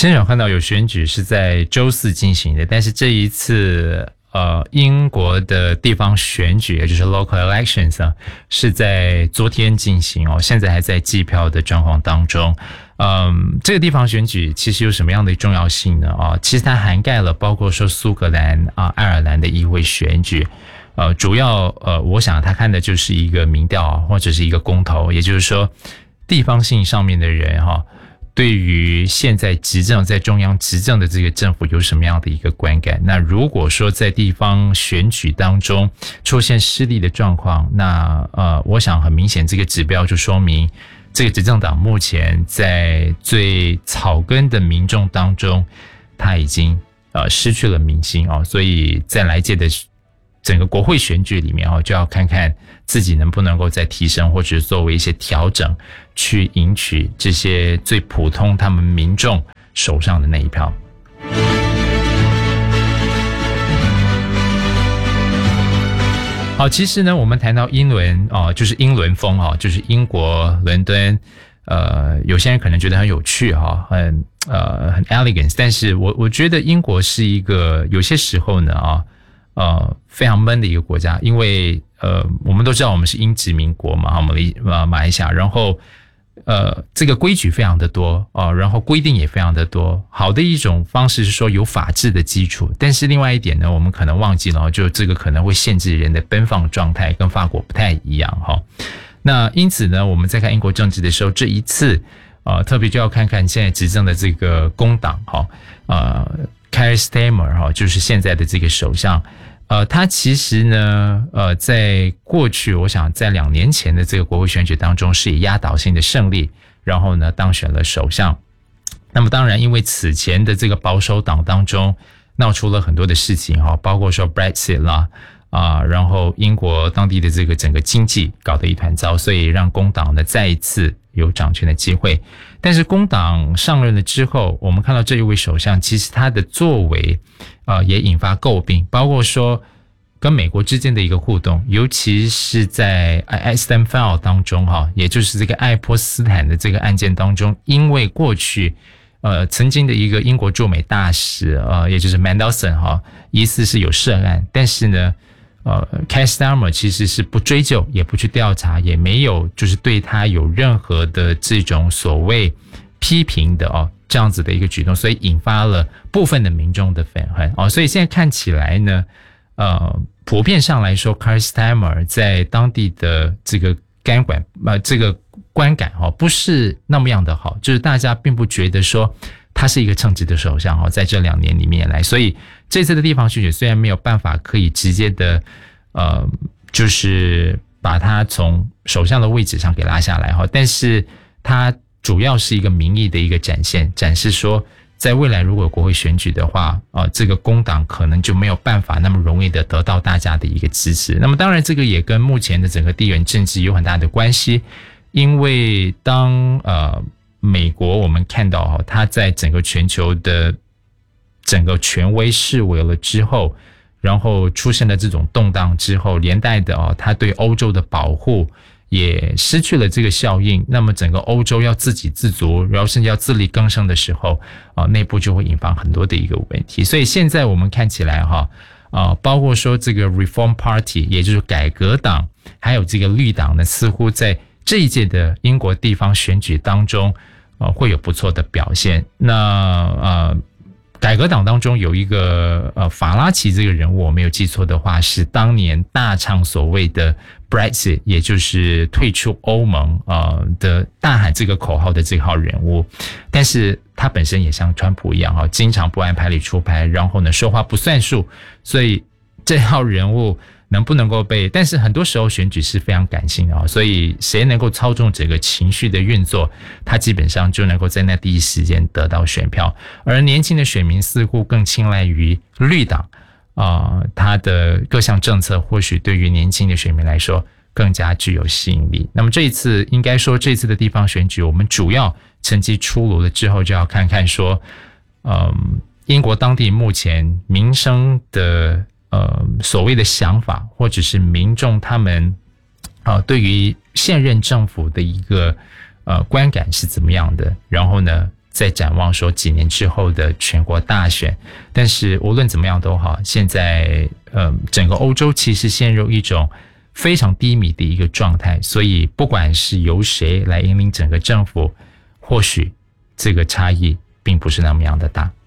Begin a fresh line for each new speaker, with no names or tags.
现场看到有选举是在周四进行的，但是这一次英国的地方选举，也就是 local elections 啊，是在昨天进行哦，现在还在计票的状况当中。这个地方选举其实有什么样的重要性呢？其实它涵盖了包括说苏格兰爱尔兰的议会选举。主要我想他看的就是一个民调或者是一个公投，也就是说地方性上面的人对于现在执政在中央执政的这个政府有什么样的一个观感。那如果说在地方选举当中出现失利的状况，那我想很明显这个指标就说明这个执政党目前在最草根的民众当中他已经失去了民心所以在来届的整个国会选举里面就要看看自己能不能够再提升，或者作为一些调整，去赢取这些最普通他们民众手上的那一票。好，其实呢，我们谈到英伦就是英伦风就是英国伦敦，有些人可能觉得很有趣很 elegant， 但是我觉得英国是一个有些时候呢非常闷的一个国家，因为我们都知道我们是英殖民国嘛，马来西亚，然后这个规矩非常的多然后规定也非常的多。好的一种方式是说有法治的基础，但是另外一点呢，我们可能忘记了就这个可能会限制人的奔放状态，跟法国不太一样那因此呢，我们在看英国政治的时候，这一次特别就要看看现在执政的这个工党Keir Starmer 就是现在的这个首相。他其实呢在过去我想在2年前的这个国会选举当中是以压倒性的胜利，然后呢当选了首相。那么当然因为此前的这个保守党当中闹出了很多的事情包括说 Brexit 啦然后英国当地的这个整个经济搞得一团糟，所以让工党呢再一次有掌权的机会。但是工党上任了之后，我们看到这一位首相其实他的作为也引发诟病，包括说跟美国之间的一个互动，尤其是在 Aston File 当中也就是这个爱泼斯坦的这个案件当中，因为过去曾经的一个英国驻美大使也就是 Mandelson 疑似是有涉案，但是呢Keir Starmer 其实是不追究，也不去调查，也没有就是对他有任何的这种所谓批评的这样子的一个举动，所以引发了部分的民众的愤恨所以现在看起来呢普遍上来说 Keir Starmer 在当地的这个这个观感不是那么样的好，就是大家并不觉得说他是一个称职的首相在这2年里面来，所以这次的地方选举虽然没有办法可以直接的就是把他从首相的位置上给拉下来但是他主要是一个民意的一个展示说在未来如果国会选举的话这个工党可能就没有办法那么容易的得到大家的一个支持。那么当然这个也跟目前的整个地缘政治有很大的关系，因为当美国我们看到它在整个全球的整个权威式微了之后，然后出现了这种动荡之后，连带的它对欧洲的保护也失去了这个效应，那么整个欧洲要自给自足，然后甚至要自力更生的时候内部就会引发很多的一个问题。所以现在我们看起来包括说这个 Reform Party 也就是改革党还有这个绿党呢，似乎在这一届的英国地方选举当中会有不错的表现。那改革党当中有一个法拉奇这个人物，我没有记错的话是当年大唱所谓的 Brexit 也就是退出欧盟的大喊这个口号的这号人物，但是他本身也像川普一样经常不按牌理出牌，然后呢说话不算数，所以这号人物能不能够被，但是很多时候选举是非常感性的所以谁能够操纵整个情绪的运作，他基本上就能够在那第一时间得到选票。而年轻的选民似乎更青睐于绿党他的各项政策或许对于年轻的选民来说更加具有吸引力。那么这一次应该说这次的地方选举，我们主要成绩出炉了之后，就要看看说英国当地目前民生的所谓的想法，或者是民众他们对于现任政府的一个观感是怎么样的，然后呢在展望说几年之后的全国大选。但是无论怎么样都好，现在整个欧洲其实陷入一种非常低迷的一个状态，所以不管是由谁来引领整个政府，或许这个差异并不是那么样的大。